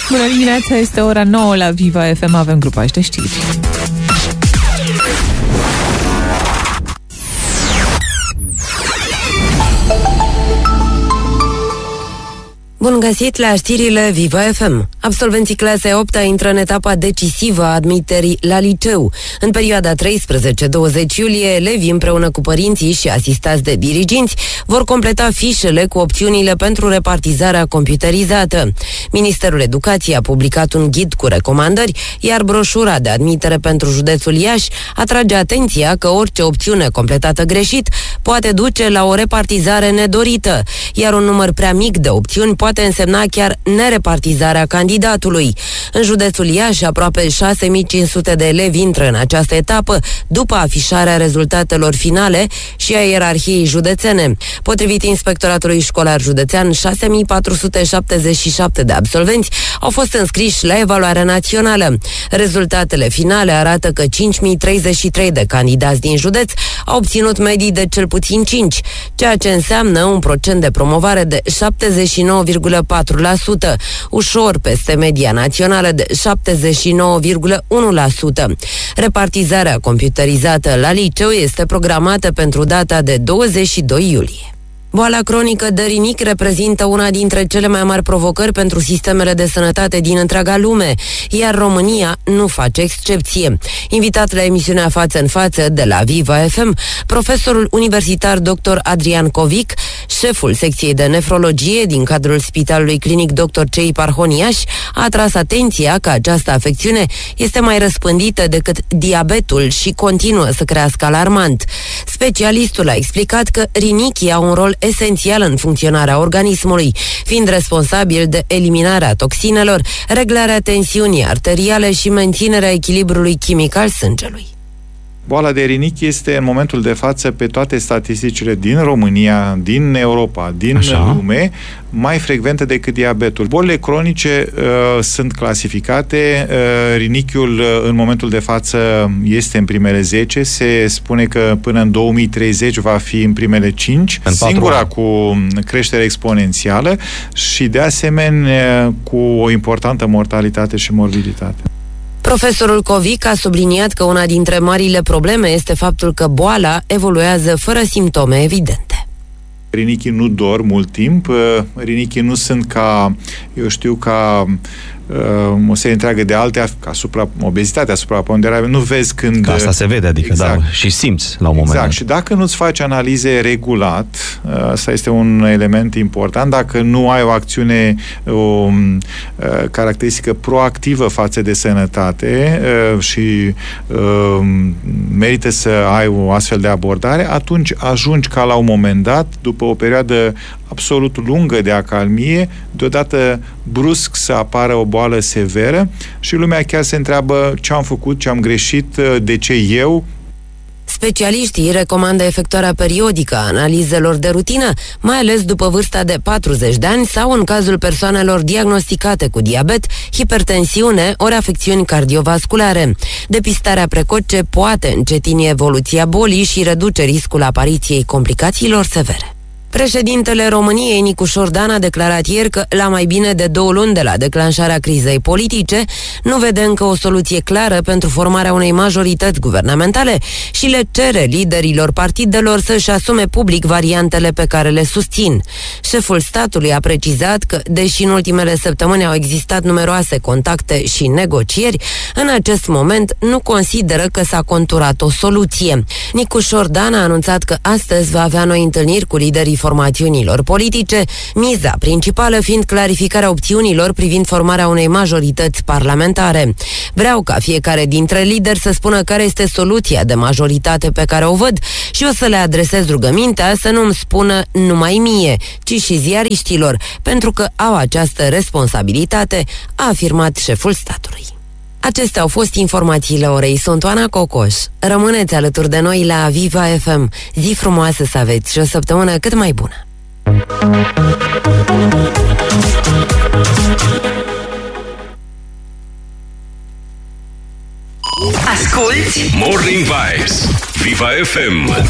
Bună dimineața, este ora 9 la Viva FM, avem grupaj de știri. Bun găsit la știrile Viva FM. Absolvenții clasei 8-a intră în etapa decisivă a admiterii la liceu. În perioada 13-20 iulie, elevii împreună cu părinții și asistați de diriginți vor completa fișele cu opțiunile pentru repartizarea computerizată. Ministerul Educației a publicat un ghid cu recomandări, iar broșura de admitere pentru județul Iași atrage atenția că orice opțiune completată greșit poate duce la o repartizare nedorită, iar un număr prea mic de opțiuni poate însemna chiar nerepartizarea candidatului. În județul Iași, aproape 6500 de elevi intră în această etapă după afișarea rezultatelor finale și a ierarhiei județene. Potrivit Inspectoratului Școlar Județean, 6477 de absolvenți au fost înscriși la evaluarea națională. Rezultatele finale arată că 5033 de candidați din județ au obținut medii de cel puțin 5, ceea ce înseamnă un procent de promovare de 79,4%, ușor peste media națională de 79,1%. Repartizarea computerizată la liceu este programată pentru data de 22 iulie. Boala cronică de rinic reprezintă una dintre cele mai mari provocări pentru sistemele de sănătate din întreaga lume, iar România nu face excepție. Invitat la emisiunea Față în Față de la Viva FM, profesorul universitar dr. Adrian Covic, șeful secției de nefrologie din cadrul Spitalului Clinic Dr. Cei Parhoniaș, a atras atenția că această afecțiune este mai răspândită decât diabetul și continuă să crească alarmant. Specialistul a explicat că rinichii au un rol esențial în funcționarea organismului, fiind responsabil de eliminarea toxinelor, reglarea tensiunii arteriale și menținerea echilibrului chimic al sângelui. Boala de rinichi este în momentul de față pe toate statisticile din România, din Europa, din lume, mai frecventă decât diabetul. Bolile cronice sunt clasificate. Rinichiul în momentul de față este în primele 10. Se spune că până în 2030 va fi în primele 5. Singura cu creștere exponențială și de asemenea cu o importantă mortalitate și morbiditate. Profesorul Covic a subliniat că una dintre marile probleme este faptul că boala evoluează fără simptome evidente. Rinichii nu dorm mult timp, rinichii nu sunt ca o serie întreagă de alte, ca obezitatea, supraponderarea, nu vezi când... Că asta se vede, adică, exact. Da, și simți la un moment dat. Și dacă nu-ți faci analize regulat, asta este un element important, dacă nu ai o acțiune, o caracteristică proactivă față de sănătate și merită să ai o astfel de abordare, atunci ajungi ca la un moment dat, după o perioadă absolut lungă de acalmie, deodată brusc să apară o boală severă și lumea chiar se întreabă ce am făcut, ce am greșit, de ce eu. Specialiștii recomandă efectuarea periodică a analizelor de rutină, mai ales după vârsta de 40 de ani sau în cazul persoanelor diagnosticate cu diabet, hipertensiune ori afecțiuni cardiovasculare. Depistarea precoce poate încetini evoluția bolii și reduce riscul apariției complicațiilor severe. Președintele României, Nicușor Dan, a declarat ieri că, la mai bine de 2 luni de la declanșarea crizei politice, nu vede încă o soluție clară pentru formarea unei majorități guvernamentale și le cere liderilor partidelor să-și asume public variantele pe care le susțin. Șeful statului a precizat că, deși în ultimele săptămâni au existat numeroase contacte și negocieri, în acest moment nu consideră că s-a conturat o soluție. Nicușor Dan a anunțat că astăzi va avea noi întâlniri cu liderii formațiunilor politice, miza principală fiind clarificarea opțiunilor privind formarea unei majorități parlamentare. Vreau ca fiecare dintre lideri să spună care este soluția de majoritate pe care o văd și o să le adresez rugămintea să nu-mi spună numai mie, ci și ziariștilor, pentru că au această responsabilitate, a afirmat șeful statului. Acestea au fost informațiile orei. Sunt Oana Cocoș. Rămâneți alături de noi la Viva FM. Zi frumoasă să aveți și o săptămână cât mai bună. Asculți Morning Vibes, Viva FM.